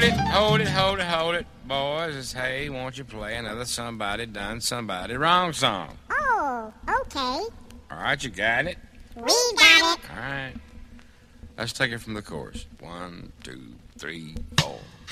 hold it. Boys, it's hey, won't you play another somebody done somebody wrong song? Oh, okay. All right, you got it? We got it. All right. Let's take it from the chorus. 1, 2, 3, 4.